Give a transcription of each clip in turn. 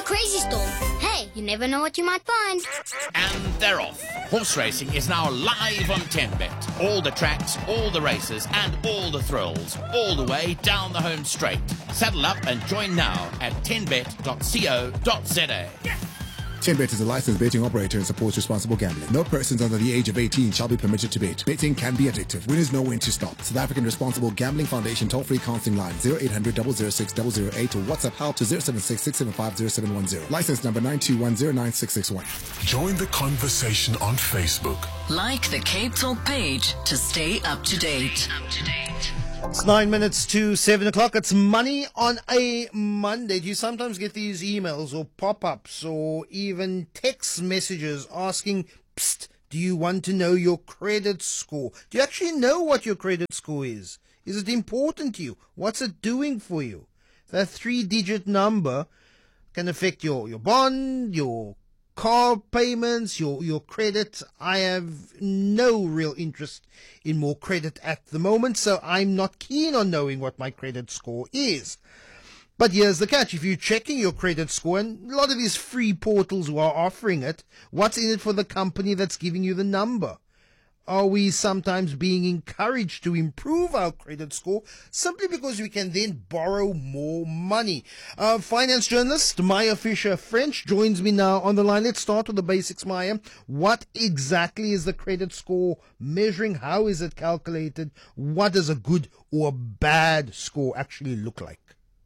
Crazy Store. Hey, you never know what you might find. And they're off. Horse racing is now live on 10Bet. All the tracks, all the races, and all the thrills, all the way down the home straight. Saddle up and join now at 10bet.co.za. 10Bet is a licensed betting operator and supports responsible gambling. No persons under the age of 18 shall be permitted to bet. Betting can be addictive. Winners know when to stop. South African Responsible Gambling Foundation toll-free counseling line 0800 006 008 or WhatsApp help to 076 675 0710. License number 921096661. Join the conversation on Facebook. Like the Cape Talk page to stay up to date. It's 9 minutes to 7 o'clock. It's Money on a Monday. Do you sometimes get these emails or pop-ups or even text messages asking, psst, do you want to know your credit score? Do you actually know what your credit score is? Is it important to you? What's it doing for you? That 3-digit number can affect your bond, your car payments, your credit. I have no real interest in more credit at the moment, so I'm not keen on knowing what my credit score is. But here's the catch. If you're checking your credit score, and a lot of these free portals who are offering it, what's in it for the company that's giving you the number? Are we sometimes being encouraged to improve our credit score simply because we can then borrow more money? Finance journalist Maya Fisher-French joins me now on the line. Let's start with the basics, Maya. What exactly is the credit score measuring? How is it calculated? What does a good or a bad score actually look like?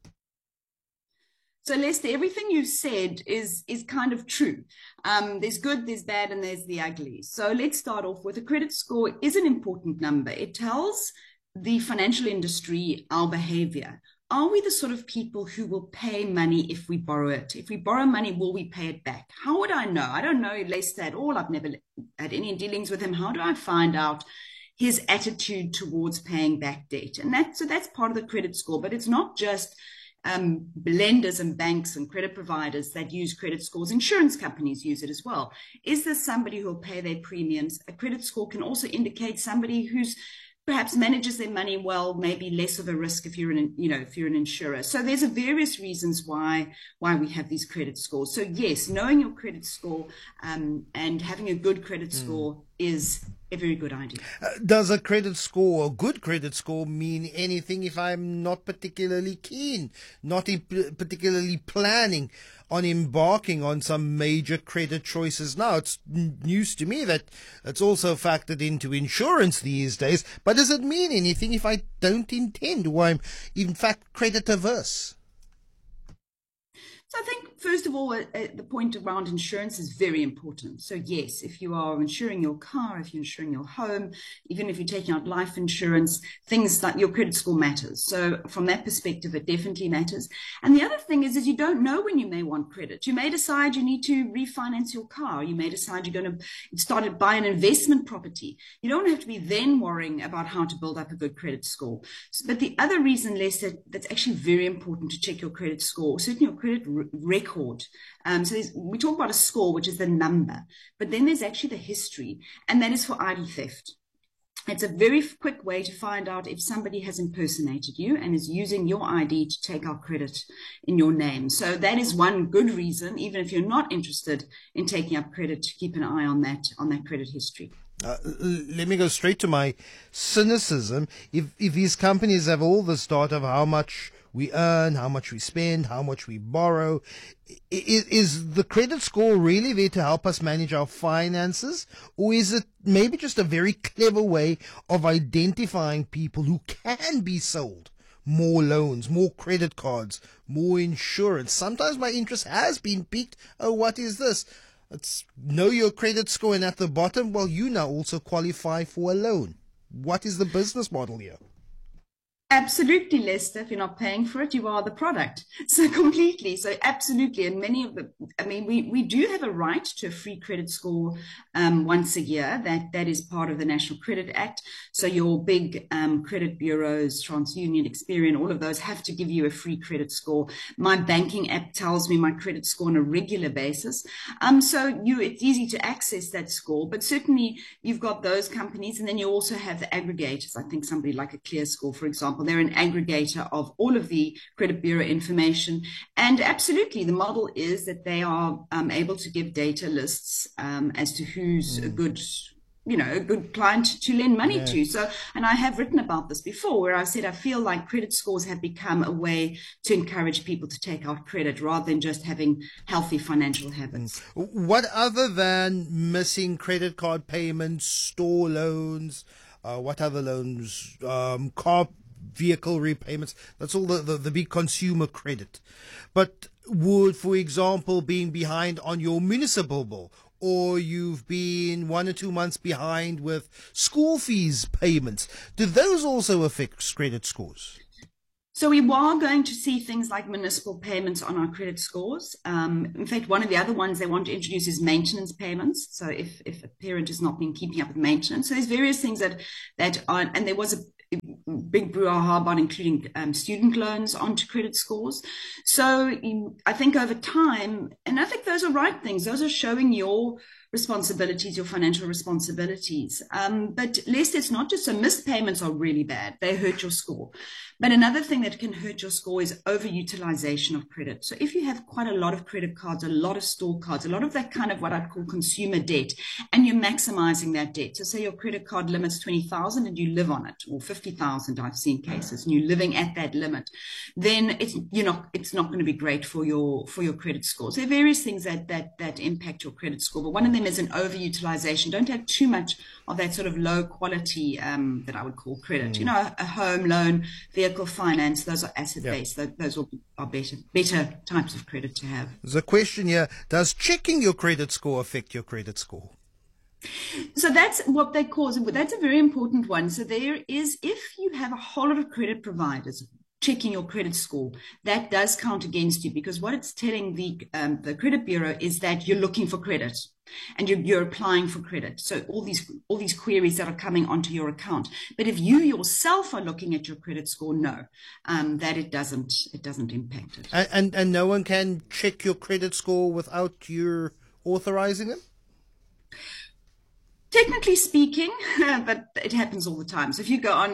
So, Lester, everything you said is kind of true. There's good, there's bad, and there's the ugly. So let's start off with a credit score is an important number. It tells the financial industry our behavior. Are we the sort of people who will pay money if we borrow it? If we borrow money, will we pay it back? How would I know? I don't know Lester at all. I've never had any dealings with him. How do I find out his attitude towards paying back debt? And that's part of the credit score, but it's not just lenders and banks and credit providers that use credit scores. Insurance companies use it as well. Is this somebody who will pay their premiums? A credit score can also indicate somebody who's perhaps manages their money well, maybe less of a risk if you're if you're an insurer. So there's various reasons why we have these credit scores. So yes, knowing your credit score and having a good credit score is a very good idea. Does a credit score or good credit score mean anything if I'm not particularly keen, not particularly planning on embarking on some major credit choices now? It's news to me that it's also factored into insurance these days, but does it mean anything if I don't intend or I'm in fact credit averse? So I think, first of all, the point around insurance is very important. So yes, if you are insuring your car, if you're insuring your home, even if you're taking out life insurance, things like your credit score matters. So from that perspective, it definitely matters. And the other thing is you don't know when you may want credit. You may decide you need to refinance your car. You may decide you're going to start to buy an investment property. You don't have to be then worrying about how to build up a good credit score. But the other reason, Lester, that's actually very important to check your credit score, certainly your credit record. So we talk about a score, which is the number, but then there's actually the history, and that is for ID theft. It's a very quick way to find out if somebody has impersonated you and is using your ID to take out credit in your name. So that is one good reason, even if you're not interested in taking up credit, to keep an eye on that credit history. Let me go straight to my cynicism. If these companies have all this data of how much we earn, how much we spend, how much we borrow, is the credit score really there to help us manage our finances? Or is it maybe just a very clever way of identifying people who can be sold more loans, more credit cards, more insurance? Sometimes my interest has been piqued. Oh, what is this? It's know your credit score, and at the bottom, well, you now also qualify for a loan. What is the business model here? Absolutely, Lester. If you're not paying for it, you are the product. So completely. So absolutely. And we do have a right to a free credit score once a year. That is part of the National Credit Act. So your big credit bureaus, TransUnion, Experian, all of those have to give you a free credit score. My banking app tells me my credit score on a regular basis. So it's easy to access that score, but certainly you've got those companies, and then you also have the aggregators. I think somebody like a ClearScore, for example, example. They're an aggregator of all of the credit bureau information. And absolutely, the model is that they are able to give data lists as to who's a good client to lend money to. So, and I have written about this before, where I said I feel like credit scores have become a way to encourage people to take out credit rather than just having healthy financial habits. What other than missing credit card payments, store loans, what other loans, car vehicle repayments, that's all the big consumer credit. But would, for example, being behind on your municipal bill, or you've been 1 or 2 months behind with school fees payments, do those also affect credit scores? So we are going to see things like municipal payments on our credit scores. In fact, one of the other ones they want to introduce is maintenance payments. So if a parent has not been keeping up with maintenance, so there's various things that are, and there was a big brouhaha about including student loans onto credit scores. So I think over time, and I think those are right things, those are showing your responsibilities, your financial responsibilities. But lest it's not just, so missed payments are really bad. They hurt your score. But another thing that can hurt your score is overutilization of credit. So if you have quite a lot of credit cards, a lot of store cards, a lot of that kind of what I'd call consumer debt, and you're maximizing that debt. So say your credit card limit's 20,000 and you live on it, or 50,000, I've seen cases, and you're living at that limit, then it's not going to be great for your credit scores. There are various things that impact your credit score, but one of them is an overutilization. Don't have too much of that sort of low quality that I would call credit. A home loan, vehicle finance, those are asset based. Those are better types of credit to have. There's a question here: does checking your credit score affect your credit score? So that's what they call, that's a very important one. So there is, if you have a whole lot of credit providers checking your credit score, that does count against you, because what it's telling the credit bureau is that you're looking for credit and you're applying for credit. So all these queries that are coming onto your account. But if you yourself are looking at your credit score, no, that it doesn't impact it. And no one can check your credit score without you authorizing them? Technically speaking, but it happens all the time. So if you go on,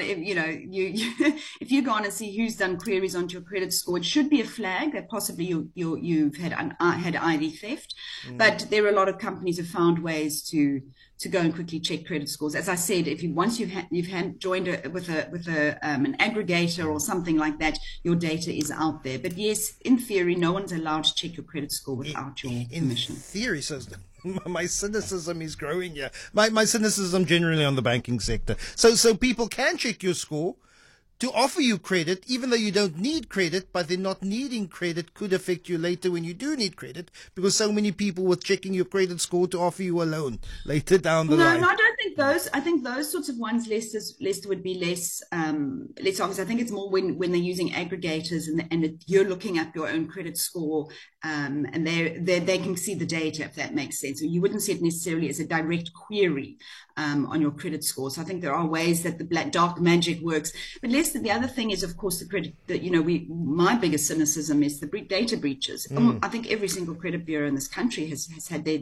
if you go on and see who's done queries onto your credit score, it should be a flag that possibly you've had ID theft. But there are a lot of companies have found ways to go and quickly check credit scores. As I said, if once you've joined with an aggregator or something like that, your data is out there. But yes, in theory, no one's allowed to check your credit score without your permission. In theory, says my cynicism is growing here. My cynicism generally on the banking sector. So people can check your score to offer you credit, even though you don't need credit, but then not needing credit could affect you later when you do need credit, because so many people were checking your credit score to offer you a loan later down the line. No, I don't think those. I think those sorts of ones less would be less obvious. I think it's more when they're using aggregators and you're looking up your own credit score, and they can see the data, if that makes sense. So you wouldn't see it necessarily as a direct query on your credit score. So I think there are ways that the dark magic works. But the other thing is, of course, the credit that, my biggest cynicism is the data breaches. I think every single credit bureau in this country has had their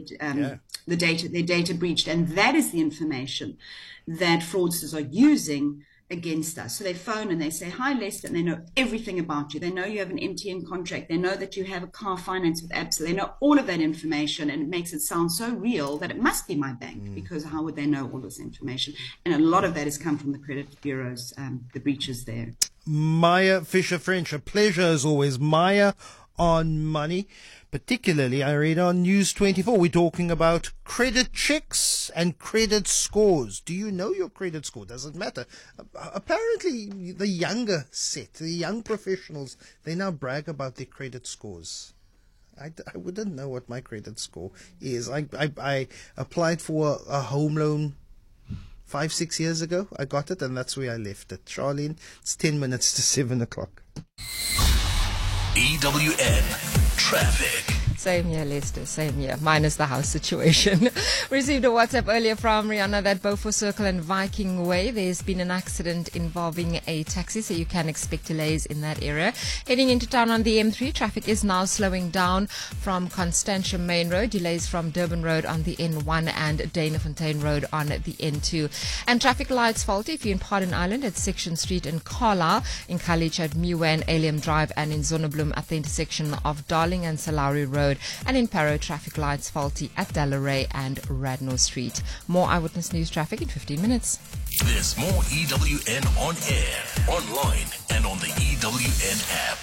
data breached. And that is the information that fraudsters are using against us. So they phone and they say, "Hi, Lester," and they know everything about you. They know you have an MTN contract. They know that you have a car finance with ABSA. They know all of that information, and it makes it sound so real that it must be my bank, because how would they know all this information? And a lot of that has come from the credit bureaus, the breaches there. Maya Fisher-French, a pleasure as always. Maya on Money. Particularly, I read on News 24, we're talking about credit checks and credit scores. Do you know your credit score? Does it matter? Apparently, the younger set, the young professionals, they now brag about their credit scores. I wouldn't know what my credit score is. I applied for a home loan 5-6 years ago. I got it, and that's where I left it. Charlene, it's 10 minutes to 7 o'clock. EWN Traffic. Same here, Lester. Same here. Minus the house situation. Received a WhatsApp earlier from Rihanna that Beaufort Circle and Viking Way, there's been an accident involving a taxi, so you can expect delays in that area. Heading into town on the M3, traffic is now slowing down from Constantia Main Road, delays from Durban Road on the N1 and Danafontein Road on the N2. And traffic lights faulty if you're in Pardon Island at Section Street in Carlisle, in College at Muan, Alium Drive, and in Zonnebloem at the intersection of Darling and Salari Road, and in Parow, traffic lights faulty at Delarey and Radnor Street. More Eyewitness News traffic in 15 minutes. There's more EWN on air, online, and on the EWN app.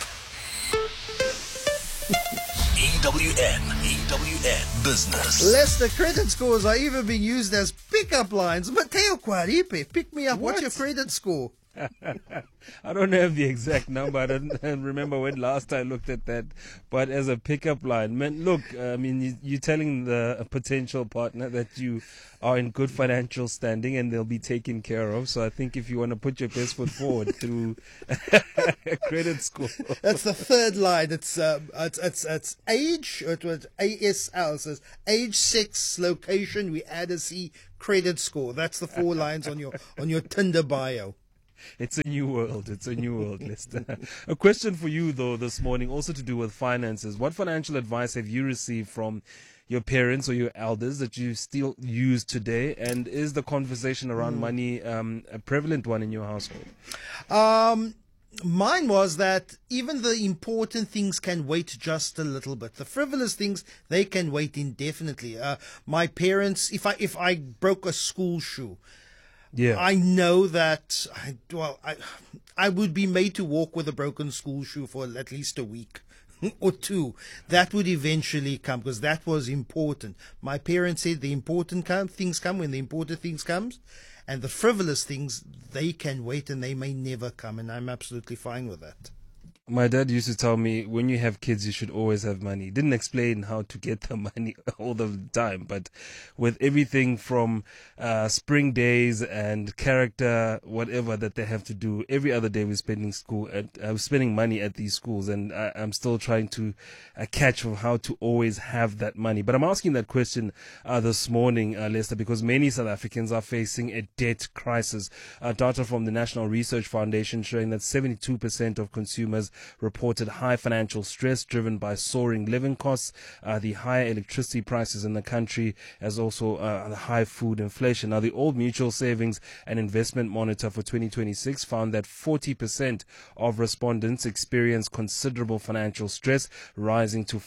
EWN Business. Lester, credit scores are even being used as pickup lines. Mateo Quaripe, pick me up. What's your credit score? I don't have the exact number. I don't remember when last I looked at that. But as a pickup line, man, look, I mean, you're telling the potential partner that you are in good financial standing and they'll be taken care of. So I think if you want to put your best foot forward through a credit score. That's the third line. It's age. It was ASL. It says age, sex, location. We add a C, credit score. That's the 4 lines on your Tinder bio. It's a new world. It's a new world, Lester. A question for you, though, this morning, also to do with finances. What financial advice have you received from your parents or your elders that you still use today? And is the conversation around money a prevalent one in your household? Mine was that even the important things can wait just a little bit. The frivolous things, they can wait indefinitely. My parents, if I broke a school shoe, yeah, I know that I would be made to walk with a broken school shoe for at least a week or 2. That would eventually come because that was important. My parents said the important things come when the important things comes, and the frivolous things, they can wait and they may never come, and I'm absolutely fine with that. My dad used to tell me, when you have kids, you should always have money. He didn't explain how to get the money all the time, but with everything from spring days and character, whatever that they have to do, every other day we're spending money at these schools, and I'm still trying to catch of how to always have that money. But I'm asking that question this morning, Lester, because many South Africans are facing a debt crisis. Data from the National Research Foundation showing that 72% of consumers reported high financial stress driven by soaring living costs, the higher electricity prices in the country, as also the high food inflation. Now, the Old Mutual Savings and Investment Monitor for 2026 found that 40% of respondents experienced considerable financial stress, rising to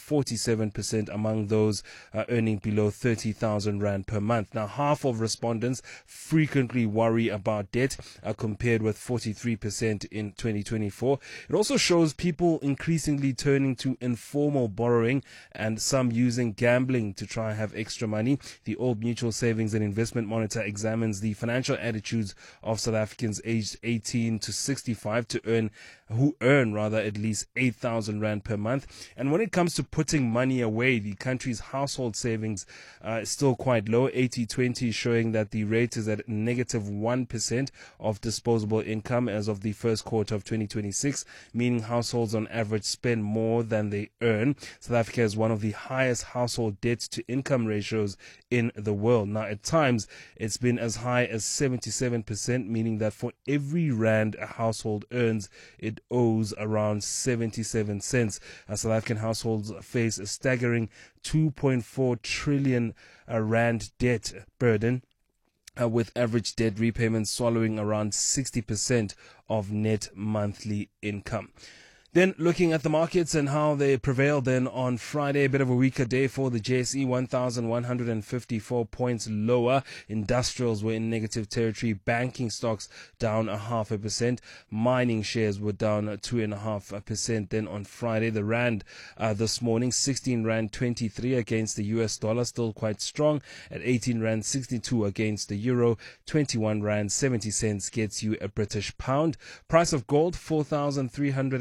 47% among those earning below 30,000 Rand per month. Now, half of respondents frequently worry about debt, compared with 43% in 2024. It also shows people increasingly turning to informal borrowing and some using gambling to try and have extra money. The Old Mutual Savings and Investment Monitor examines the financial attitudes of South Africans aged 18 to 65 who earn at least 8,000 Rand per month. And when it comes to putting money away, the country's household savings is still quite low. 80-20 showing that the rate is at negative 1% of disposable income as of the first quarter of 2026, meaning households on average spend more than they earn. South Africa has one of the highest household debt to income ratios in the world. Now, at times, it's been as high as 77%, meaning that for every Rand a household earns, it owes around 77 cents. South African households face a staggering 2.4 trillion Rand debt burden, with average debt repayments swallowing around 60% of net monthly income. Then looking at the markets and how they prevailed then on Friday, a bit of a weaker day for the JSE, 1,154 points lower. Industrials were in negative territory. Banking stocks down 0.5%. Mining shares were down 2.5%. Then on Friday, the Rand this morning, 16 Rand 23 against the US dollar, still quite strong at 18 Rand 62 against the euro. 21 Rand 70 cents gets you a British pound. Price of gold, $4,360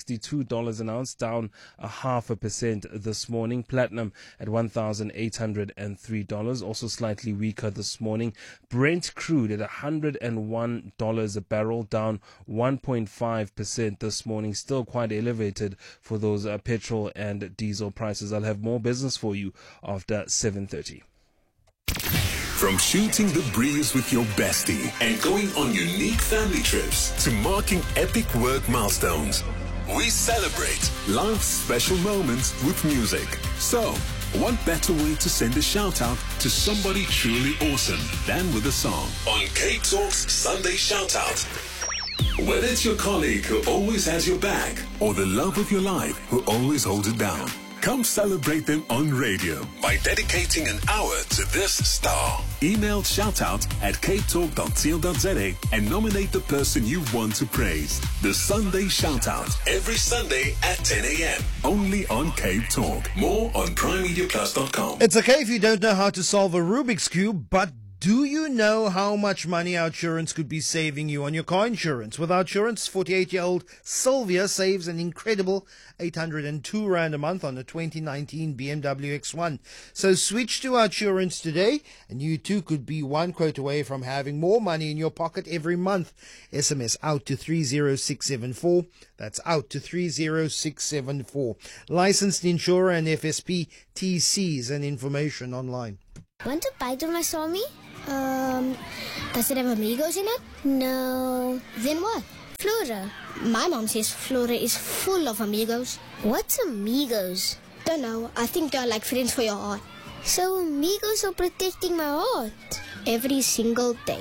$62 an ounce, down 0.5% this morning. Platinum at $1,803, also slightly weaker this morning. Brent crude at $101 a barrel, down 1.5% this morning. Still quite elevated for those petrol and diesel prices. I'll have more business for you after 7:30. From shooting the breeze with your bestie and going on unique family trips to marking epic work milestones, we celebrate life's special moments with music. So, what better way to send a shout out to somebody truly awesome than with a song? On Cape Talk's Sunday Shout Out. Whether it's your colleague who always has your back or the love of your life who always holds it down, come celebrate them on radio by dedicating an hour to this star. Email shoutout@capetalk.co.za and nominate the person you want to praise. The Sunday Shoutout, every Sunday at 10 a.m. Only on Cape Talk. More on primemediaplus.com. It's okay if you don't know how to solve a Rubik's Cube, but do you know how much money Outsurance could be saving you on your car insurance? With Outsurance, 48-year-old Sylvia saves an incredible 802 Rand a month on a 2019 BMW X1. So switch to Outsurance today, and you too could be one quote away from having more money in your pocket every month. SMS out to 30674. That's out to 30674. Licensed insurer and FSP TCs and information online. Want to bite of my Swami? Does it have amigos in it? No. Then what? Flora. My mom says Flora is full of amigos. What's amigos? Don't know. I think they're like friends for your heart. So amigos are protecting my heart every single day.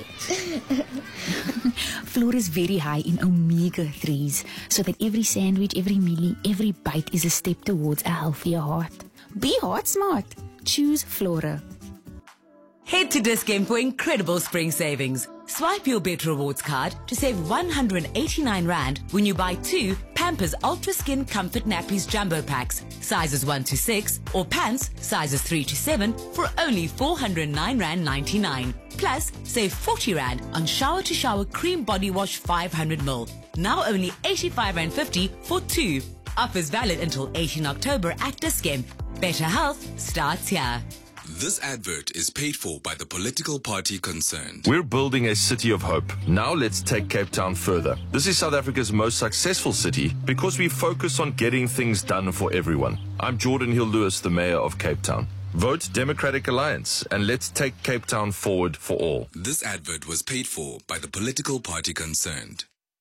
Flora is very high in omega-3s, so that every sandwich, every mealie, every bite is a step towards a healthier heart. Be heart smart. Choose Flora. Head to Dis-Chem for incredible spring savings. Swipe your Bet Rewards card to save 189 Rand when you buy 2 Pampers Ultra Skin Comfort Nappies Jumbo Packs, sizes 1 to 6, or pants, sizes 3 to 7, for only 409 Rand 99. Plus, save 40 Rand on Shower to Shower Cream Body Wash 500ml. Now only 85 Rand 50 for 2. Offers valid until 18 October at Dis-Chem. Better health starts here. This advert is paid for by the political party concerned. We're building a city of hope. Now let's take Cape Town further. This is South Africa's most successful city because we focus on getting things done for everyone. I'm Jordan Hill-Lewis, the mayor of Cape Town. Vote Democratic Alliance and let's take Cape Town forward for all. This advert was paid for by the political party concerned.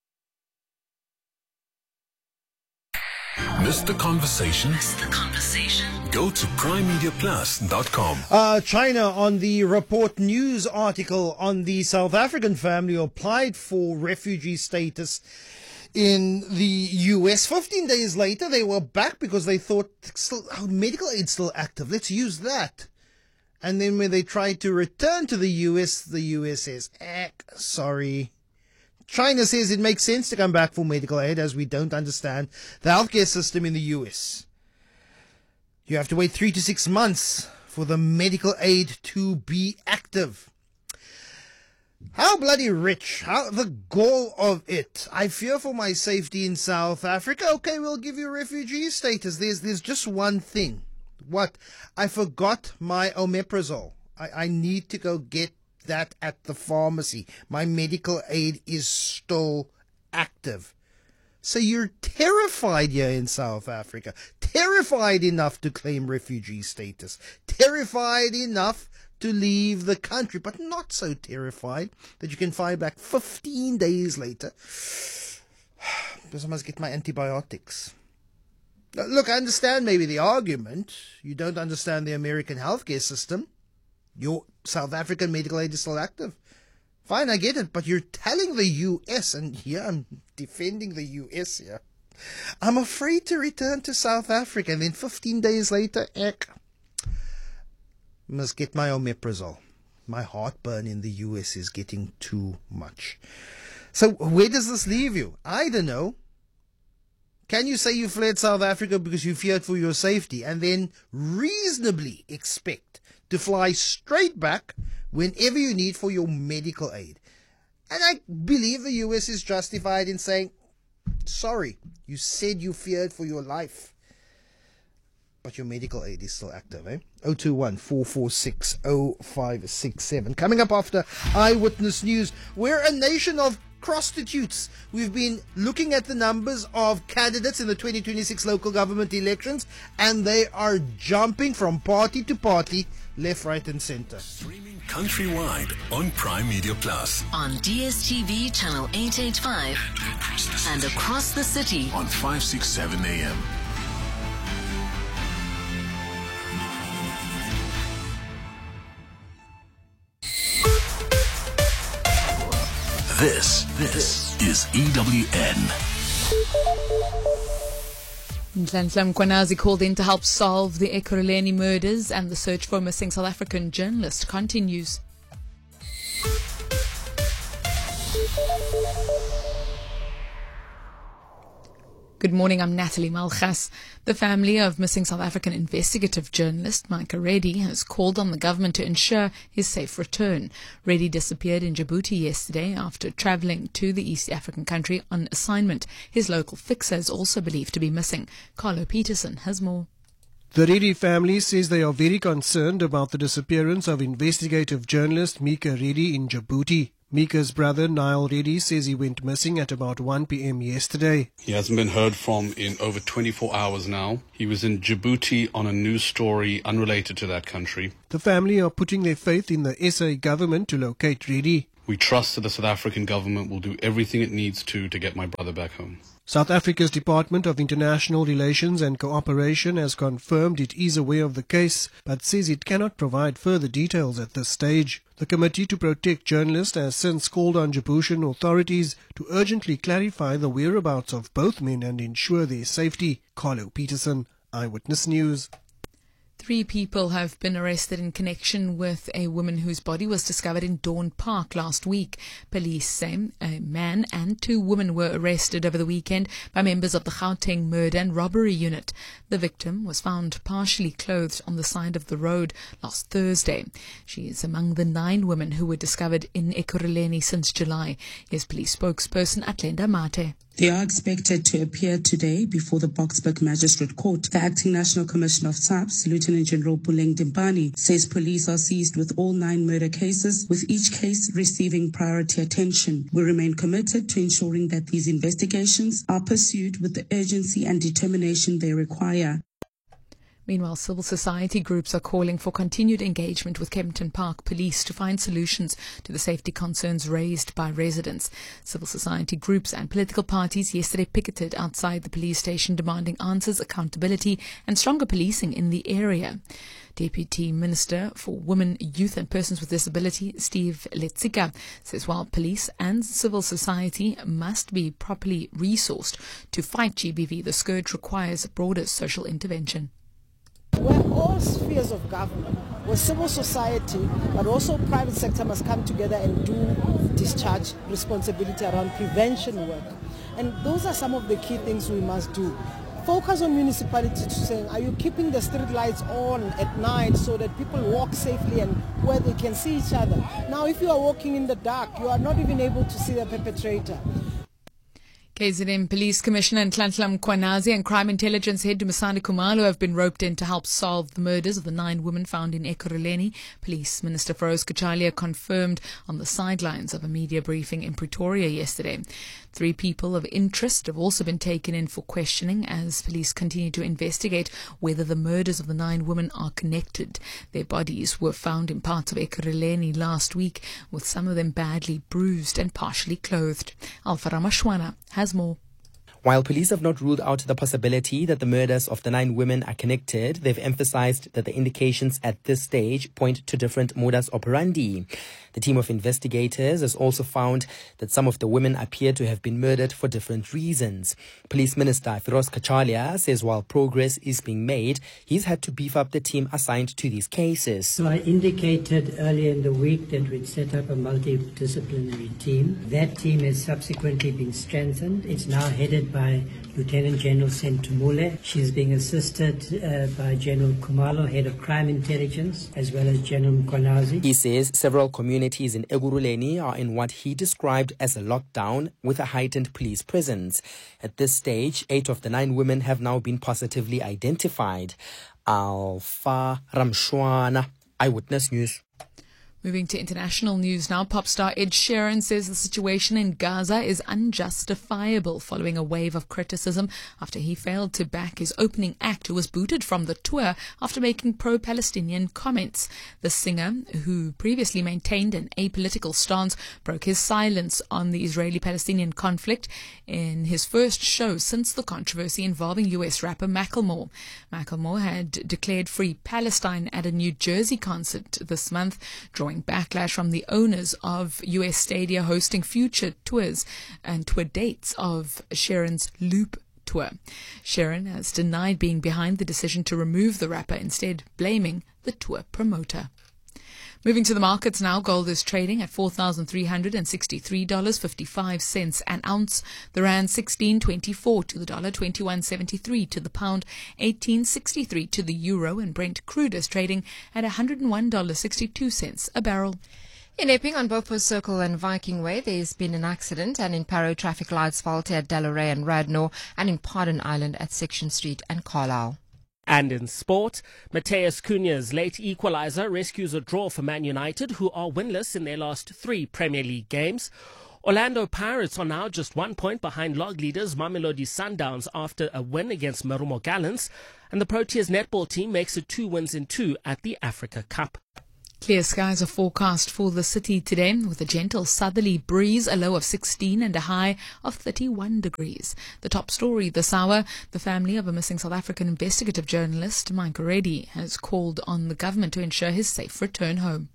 Missed the conversation? Go to primemediaplus.com. China, on the Report News article on the South African family who applied for refugee status in the US. 15 days later, they were back because they thought medical aid's still active. Let's use that. And then when they tried to return to the US says, sorry. China says it makes sense to come back for medical aid as we don't understand the healthcare system in the US. You have to wait 3 to 6 months for the medical aid to be active. How bloody rich. How the gall of it. I fear for my safety in South Africa. Okay, we'll give you refugee status. There's just one thing. What? I forgot my omeprazole. I need to go get that at the pharmacy. My medical aid is still active. So you're terrified here in South Africa. Terrified enough to claim refugee status. Terrified enough to leave the country, but not so terrified that you can fly back 15 days later because I must get my antibiotics. Look, I understand maybe the argument. You don't understand the American healthcare system. Your South African medical aid is still active. Fine, I get it, but you're telling the US, and here I'm defending the US here, I'm afraid to return to South Africa, and then 15 days later, must get my omeprazole. My heartburn in the US is getting too much. So where does this leave you? I don't know. Can you say you fled South Africa because you feared for your safety, and then reasonably expect to fly straight back whenever you need for your medical aid? And I believe the US is justified in saying, Sorry, you said you feared for your life. But your medical aid is still active, eh? 021-446-0567. Coming up after Eyewitness News, we're a nation of prostitutes. We've been looking at the numbers of candidates in the 2026 local government elections, and they are jumping from party to party, left, right, and center. Streaming countrywide on Prime Media Plus. On DSTV channel 885 and across the city on 567 AM. This is EWN. Nhlanhla Mkhwanazi called in to help solve the Ekurhuleni murders, and the search for a missing South African journalist continues. Good morning, I'm Natalie Malchas. The family of missing South African investigative journalist Micah Reddy has called on the government to ensure his safe return. Reddy disappeared in Djibouti yesterday after travelling to the East African country on assignment. His local fixer is also believed to be missing. Carlo Peterson has more. The Reddy family says they are very concerned about the disappearance of investigative journalist Micah Reddy in Djibouti. Mika's brother, Niall Reddy, says he went missing at about 1 p.m. yesterday. He hasn't been heard from in over 24 hours now. He was in Djibouti on a news story unrelated to that country. The family are putting their faith in the SA government to locate Reddy. We trust that the South African government will do everything it needs to get my brother back home. South Africa's Department of International Relations and Cooperation has confirmed it is aware of the case, but says it cannot provide further details at this stage. The Committee to Protect Journalists has since called on Djiboutian authorities to urgently clarify the whereabouts of both men and ensure their safety. Carlo Peterson, Eyewitness News. 3 people have been arrested in connection with a woman whose body was discovered in Dawn Park last week. Police say a man and 2 women were arrested over the weekend by members of the Gauteng Murder and Robbery Unit. The victim was found partially clothed on the side of the road last Thursday. She is among the 9 women who were discovered in Ekurhuleni since July. Here's police spokesperson Atlenda Mate. They are expected to appear today before the Boksburg Magistrate Court. The Acting National Commissioner of SAPS, Lieutenant General Puleng Dimpani, says police are seized with all 9 murder cases, with each case receiving priority attention. We remain committed to ensuring that these investigations are pursued with the urgency and determination they require. Meanwhile, civil society groups are calling for continued engagement with Kempton Park Police to find solutions to the safety concerns raised by residents. Civil society groups and political parties yesterday picketed outside the police station demanding answers, accountability and stronger policing in the area. Deputy Minister for Women, Youth and Persons with Disability, Steve Letsika, says while police and civil society must be properly resourced to fight GBV, the scourge requires broader social intervention. Where all spheres of government, where civil society, but also private sector must come together and discharge responsibility around prevention work. And those are some of the key things we must do. Focus on municipalities to saying, are you keeping the street lights on at night so that people walk safely and where they can see each other? Now, if you are walking in the dark, you are not even able to see the perpetrator. KZN Police Commissioner Nhlanhla Mkhwanazi and Crime Intelligence Head Dumisani Khumalo have been roped in to help solve the murders of the 9 women found in Ekurhuleni. Police Minister Feroz Kachalia confirmed on the sidelines of a media briefing in Pretoria yesterday. 3 people of interest have also been taken in for questioning as police continue to investigate whether the murders of the 9 women are connected. Their bodies were found in parts of Ekurhuleni last week, with some of them badly bruised and partially clothed. Alpha Ramashwana has more. While police have not ruled out the possibility that the murders of the 9 women are connected, they've emphasized that the indications at this stage point to different modus operandi. The team of investigators has also found that some of the women appear to have been murdered for different reasons. Police Minister Feroz Kachalia says while progress is being made, he's had to beef up the team assigned to these cases. So I indicated earlier in the week that we'd set up a multidisciplinary team. That team has subsequently been strengthened. It's now headed by Lieutenant General Sentumule. She is being assisted by General Kumalo, Head of Crime Intelligence, as well as General Mkonazi. He says several communities in Ekurhuleni are in what he described as a lockdown with a heightened police presence. At this stage, 8 of the 9 women have now been positively identified. Alpha Ramshwana, Eyewitness News. Moving to international news now, pop star Ed Sheeran says the situation in Gaza is unjustifiable following a wave of criticism after he failed to back his opening act, who was booted from the tour after making pro-Palestinian comments. The singer, who previously maintained an apolitical stance, broke his silence on the Israeli-Palestinian conflict in his first show since the controversy involving US rapper Macklemore. Macklemore had declared Free Palestine at a New Jersey concert this month, drawing backlash from the owners of US stadia hosting future tours and tour dates of Sheeran's Loop tour. Sheeran has denied being behind the decision to remove the rapper, instead blaming the tour promoter. Moving to the markets now, gold is trading at $4,363.55 an ounce. The rand 16.24 to the dollar, 21.73 to the pound, 18.63 to the euro, and Brent crude is trading at $101.62 a barrel. In Epping on Beaufort Circle and Viking Way, there's been an accident, and in Parow, traffic lights faulty at Deloray and Radnor, and in Pardon Island at Section Street and Carlisle. And in sport, Mateus Cunha's late equaliser rescues a draw for Man United, who are winless in their last 3 Premier League games. Orlando Pirates are now just 1 point behind log leaders Mamelodi Sundowns after a win against Marumo Gallants, and the Proteas netball team makes it 2 wins in 2 at the Africa Cup. Clear skies are forecast for the city today with a gentle southerly breeze, a low of 16 and a high of 31 degrees. The top story this hour, the family of a missing South African investigative journalist, Mike Reddy, has called on the government to ensure his safe return home.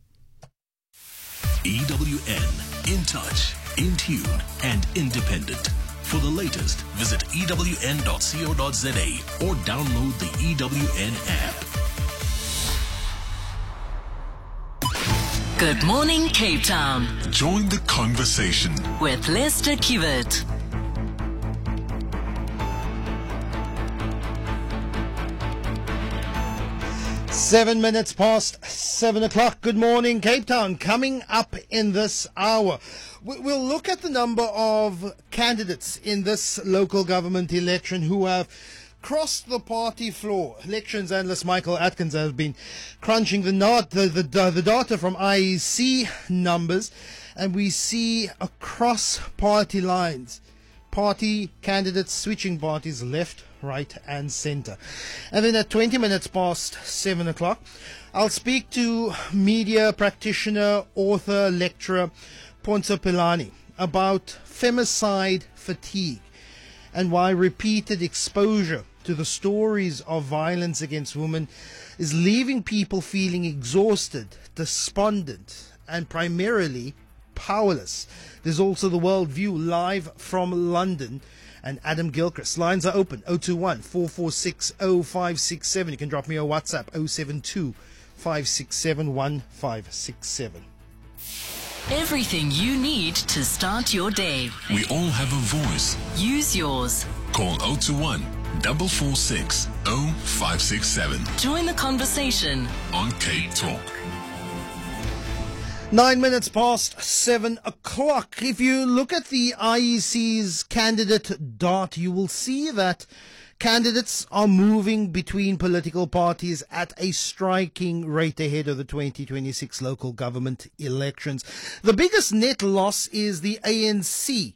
EWN, in touch, in tune and independent. For the latest, visit ewn.co.za or download the EWN app. Good morning, Cape Town. Join the conversation With Lester Kiewit. Seven minutes past 7 o'clock. Good morning, Cape Town. Coming up in this hour, we'll look at the number of candidates in this local government election who have crossed the party floor. Elections analyst Michael Atkins has been crunching the data from IEC numbers, and we see across party lines, party candidates switching parties left, right and centre. And then at 20 minutes past 7 o'clock, I'll speak to media practitioner, author, lecturer Ponzo Pilani about femicide fatigue and why repeated exposure to the stories of violence against women is leaving people feeling exhausted, despondent, and primarily powerless. There's also the World View live from London, and Adam Gilchrist. Lines are open, 021-446-0567. You can drop me a WhatsApp, 072-567-1567. Everything you need to start your day. We all have a voice. Use yours. Call 021-446-0567 Join the conversation on Cape Talk. 9 minutes past 7 o'clock. If you look at the IEC's candidate dot, you will see that candidates are moving between political parties at a striking rate ahead of the 2026 local government elections. The biggest net loss is the ANC.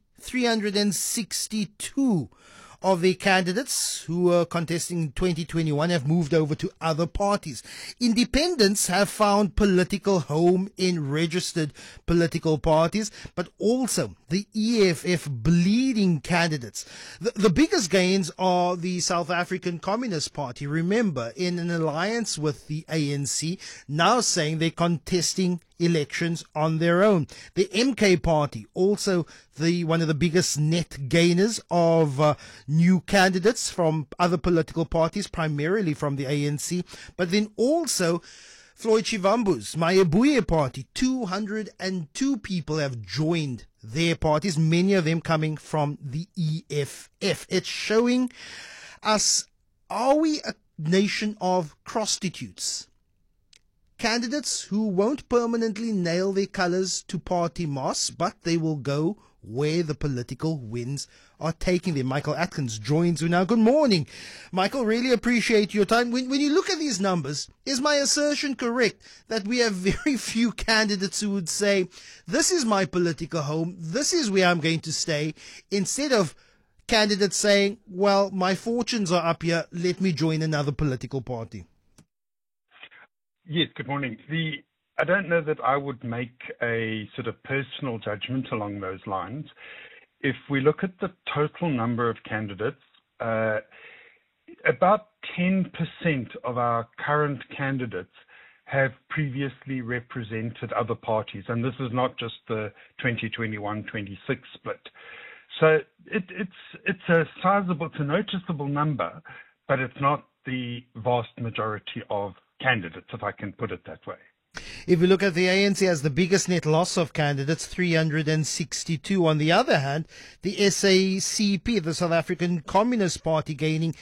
362 of the candidates who were contesting in 2021 have moved over to other parties. Independents have found political home in registered political parties, but also the EFF bleeding candidates. The biggest gains are the South African Communist Party, remember, in an alliance with the ANC, now saying they're contesting elections on their own. The MK Party, also one of the biggest net gainers of new candidates from other political parties, primarily from the ANC, but then also Floyd Shivambu's Mayabuye party, 202 people have joined their parties, many of them coming from the EFF. It's showing us, are we a nation of prostitutes? Candidates who won't permanently nail their colours to party moss, but they will go where the political winds are taking them. Michael Atkins joins me now. Good morning. Michael, really appreciate your time. When you look at these numbers, is my assertion correct that we have very few candidates who would say, this is my political home, this is where I'm going to stay, instead of candidates saying, well, my fortunes are up here, let me join another political party? Yes, good morning. I don't know that I would make a sort of personal judgment along those lines. If we look at the total number of candidates, about 10% of our current candidates have previously represented other parties, and this is not just the 2021-26 split. So it's a sizable, it's a noticeable number, but it's not the vast majority of candidates, if I can put it that way. If we look at the ANC as the biggest net loss of candidates, 362. On the other hand, the SACP, the South African Communist Party, gaining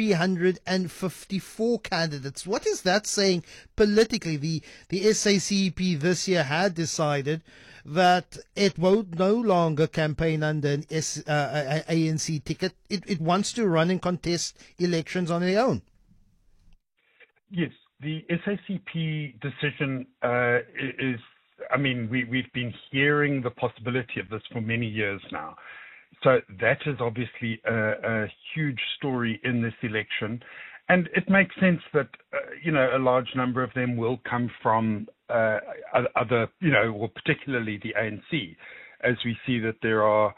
354 candidates. What is that saying politically? The SACP this year had decided that it won't no longer campaign under an ANC ticket. It wants to run and contest elections on their own. Yes. The SACP decision is, I mean, we've been hearing the possibility of this for many years now. So that is obviously a huge story in this election. And it makes sense that, a large number of them will come from other, or particularly the ANC, as we see that there are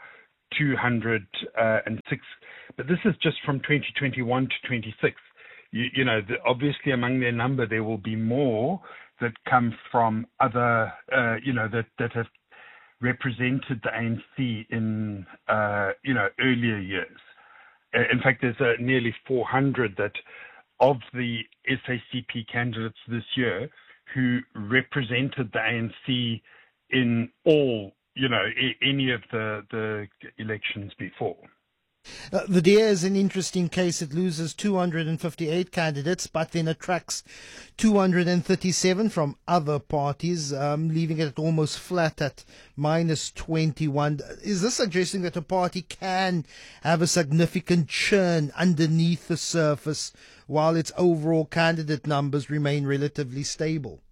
206. But this is just from 2021 to 26. Obviously among their number, there will be more that come from other, that have represented the ANC in, earlier years. In fact, there's nearly 400 that of the SACP candidates this year who represented the ANC in all, any of the elections before. The DA is an interesting case. It loses 258 candidates, but then attracts 237 from other parties, leaving it almost flat at minus 21. Is this suggesting that a party can have a significant churn underneath the surface while its overall candidate numbers remain relatively stable?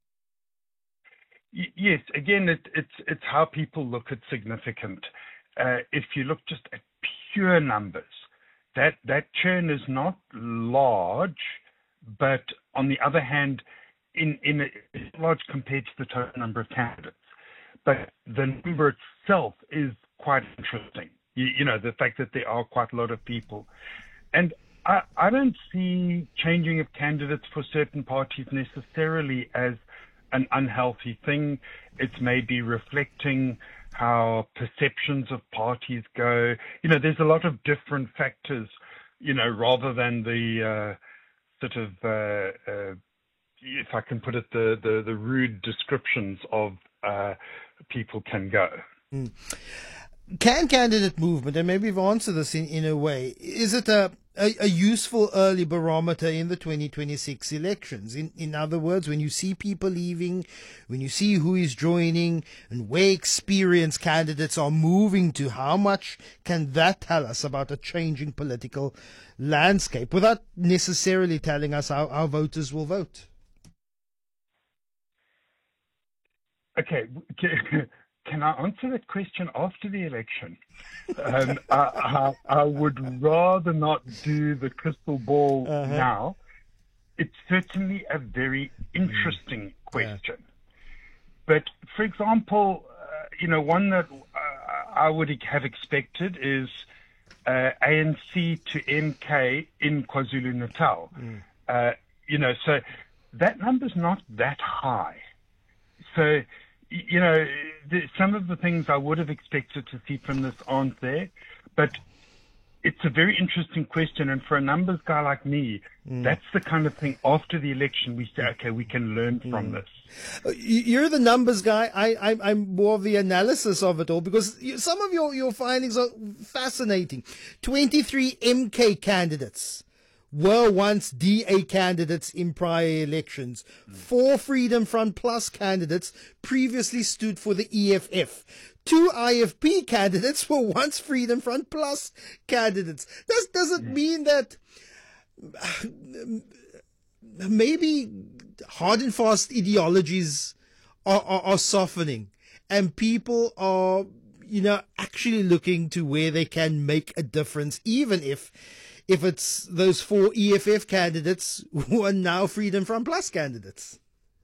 Yes, again, it's how people look at significant. If you look just at pure numbers, that churn is not large, but on the other hand, it's large compared to the total number of candidates. But the number itself is quite interesting. The fact that there are quite a lot of people. And I don't see changing of candidates for certain parties necessarily as an unhealthy thing. It's maybe reflecting how perceptions of parties go. There's a lot of different factors, rather than the sort of, if I can put it, the rude descriptions of people can go. Mm. Can candidate movement, and maybe you've answered this in a way, is it a useful early barometer in the 2026 elections? In other words, when you see people leaving, when you see who is joining, and where experienced candidates are moving to, how much can that tell us about a changing political landscape without necessarily telling us how our voters will vote? Okay. Can I answer that question after the election? I would rather not do the crystal ball now. It's certainly a very interesting question. But, for example, one that I would have expected is ANC to MK in KwaZulu-Natal. So that number's not that high. So, some of the things I would have expected to see from this aren't there. But it's a very interesting question. And for a numbers guy like me, that's the kind of thing after the election we say, okay, we can learn from this. You're the numbers guy. I'm more of the analysis of it all, because some of your findings are fascinating. 23 MK candidates were once DA candidates in prior elections. 4 Freedom Front Plus candidates previously stood for the EFF. 2 IFP candidates were once Freedom Front Plus candidates. Does it mean that maybe hard and fast ideologies are softening, and people are, actually looking to where they can make a difference, even if it's those 4 EFF candidates who are now Freedom Front Plus candidates?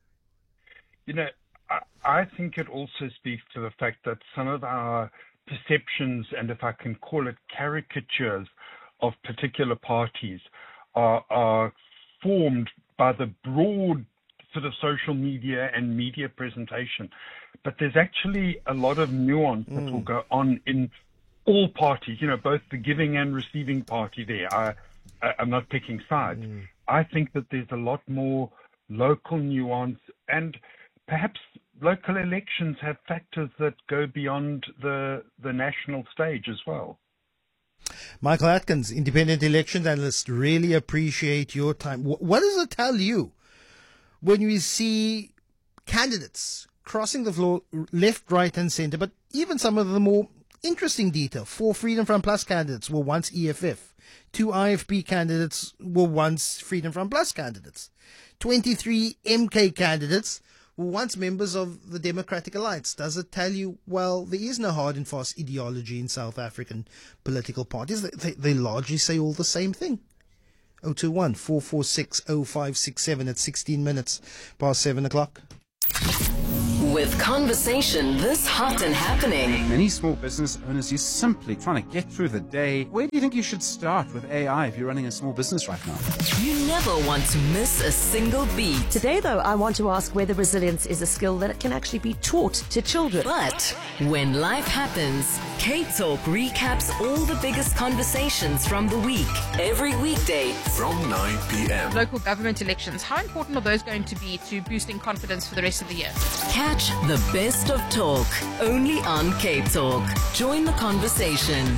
I think it also speaks to the fact that some of our perceptions, and if I can call it caricatures, of particular parties are formed by the broad sort of social media and media presentation. But there's actually a lot of nuance that will go on in all parties, both the giving and receiving party there. I'm not picking sides. I think that there's a lot more local nuance, and perhaps local elections have factors that go beyond the national stage as well. Michael Atkins, independent elections analyst, really appreciate your time. What does it tell you when you see candidates crossing the floor left, right and centre, but even some of the more interesting detail? 4 Freedom Front Plus candidates were once EFF. 2 IFP candidates were once Freedom Front Plus candidates. 23 MK candidates were once members of the Democratic Alliance. Does it tell you, well, there is no hard and fast ideology in South African political parties? They largely say all the same thing. 021 446 0567 at 16 minutes past 7 o'clock. With conversation this hot and happening. Many small business owners, you're simply trying to get through the day. Where do you think you should start with AI if you're running a small business right now? You never want to miss a single beat. Today, though, I want to ask whether resilience is a skill that can actually be taught to children. But when life happens, K-Talk recaps all the biggest conversations from the week. Every weekday from 9 p.m. Local government elections, how important are those going to be to boosting confidence for the rest of the year? Catch the best of talk only on K-Talk. Join the conversation.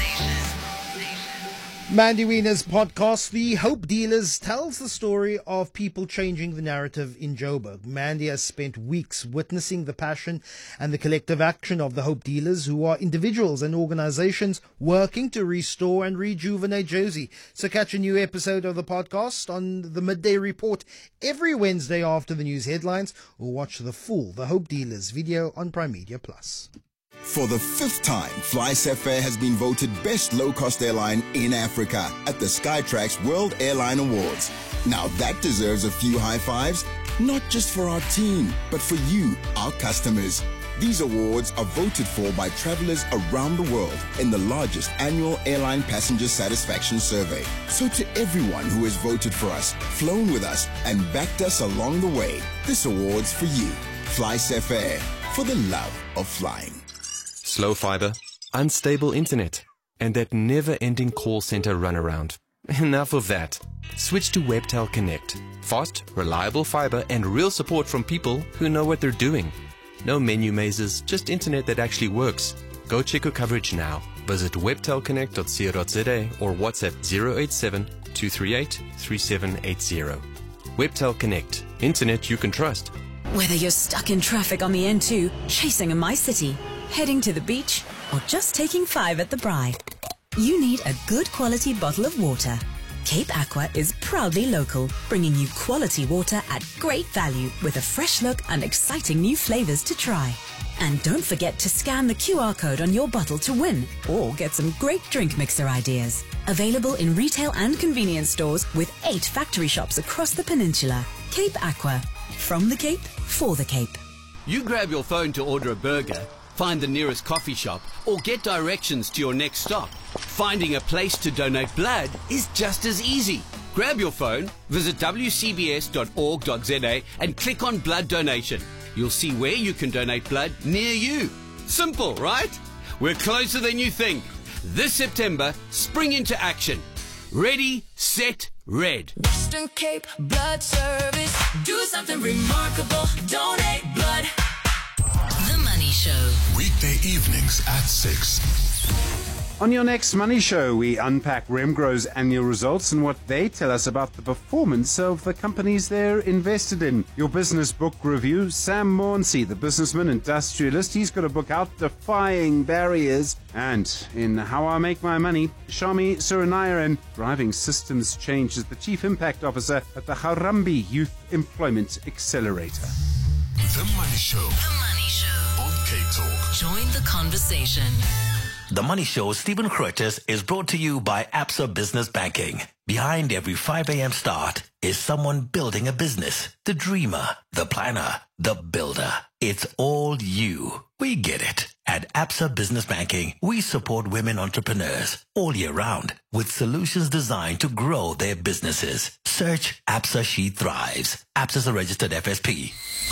Mandy Wiener's podcast, The Hope Dealers, tells the story of people changing the narrative in Joburg. Mandy has spent weeks witnessing the passion and the collective action of the Hope Dealers, who are individuals and organizations working to restore and rejuvenate Jozi. So catch a new episode of the podcast on the Midday Report every Wednesday after the news headlines, or watch the full The Hope Dealers video on Prime Media Plus. For the 5th time, FlySafair has been voted best low-cost airline in Africa at the Skytrax World Airline Awards. Now that deserves a few high fives, not just for our team, but for you, our customers. These awards are voted for by travelers around the world in the largest annual airline passenger satisfaction survey. So to everyone who has voted for us, flown with us, and backed us along the way, this award's for you. FlySafair, for the love of flying. Slow fiber, unstable internet, and that never-ending call center runaround. Enough of that. Switch to Webtel Connect. Fast, reliable fiber and real support from people who know what they're doing. No menu mazes, just internet that actually works. Go check your coverage now. Visit webtelconnect.co.za or WhatsApp 087-238-3780. Webtel Connect. Internet you can trust. Whether you're stuck in traffic on the N2, chasing a MyCity, heading to the beach, or just taking 5 at the Braai, you need a good quality bottle of water. Cape Aqua is proudly local, bringing you quality water at great value with a fresh look and exciting new flavors to try. And don't forget to scan the QR code on your bottle to win or get some great drink mixer ideas. Available in retail and convenience stores with 8 factory shops across the peninsula. Cape Aqua. From the Cape, for the Cape. You grab your phone to order a burger, find the nearest coffee shop, or get directions to your next stop. Finding a place to donate blood is just as easy. Grab your phone, visit wcbs.org.za and click on blood donation. You'll see where you can donate blood near you. Simple, right? We're closer than you think. This September, spring into action. Ready, set, red. Western Cape Blood Service. Do something remarkable. Donate blood. The Money Show. Weekday evenings at 6. On your next Money Show, we unpack Remgro's annual results and what they tell us about the performance of the companies they're invested in. Your business book review, Sam Mornsey, the businessman industrialist, he's got a book out, Defying Barriers. And in How I Make My Money, Shami Suranayaran, driving systems change as the Chief Impact Officer at the Harambee Youth Employment Accelerator. The Money Show. The Money Show. On K-Talk. Join the conversation. The Money Show, Stephen Curtis, is brought to you by Absa Business Banking. Behind every 5 a.m. start is someone building a business. The dreamer, the planner, the builder. It's all you. We get it. At Absa Business Banking, we support women entrepreneurs all year round with solutions designed to grow their businesses. Search Absa She Thrives. Absa's a registered FSP.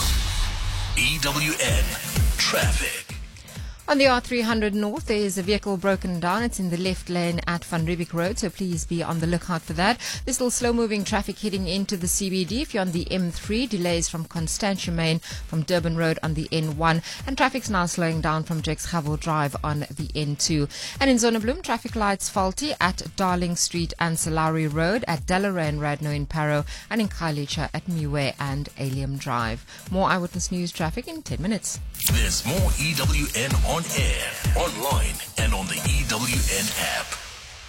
EWN Traffic. On the R300 North, there is a vehicle broken down. It's in the left lane at Van Riebeeck Road, so please be on the lookout for that. There's still slow-moving traffic heading into the CBD. If you're on the M3, delays from Constantia Main from Durban Road on the N1, and traffic's now slowing down from Jakes Gerwel Drive on the N2. And in Zonnebloem, traffic lights faulty at Darling Street and Salari Road, at Delaware and Radno in Parow, and in Khayelitsha at Miwe and Alium Drive. More Eyewitness News traffic in 10 minutes. There's more EWN on air, online, and on the EWN app.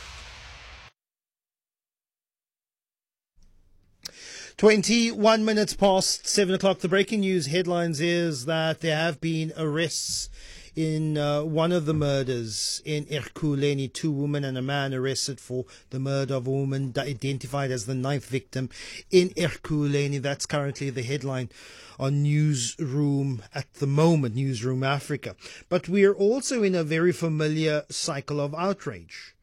"21 minutes past 7 o'clock. The breaking news headlines is that there have been arrests in one of the murders in Ekurhuleni. 2 women and a man arrested for the murder of a woman identified as the 9th victim in Ekurhuleni. That's currently the headline on Newsroom at the moment, Newsroom Africa. But we're also in a very familiar cycle of outrage.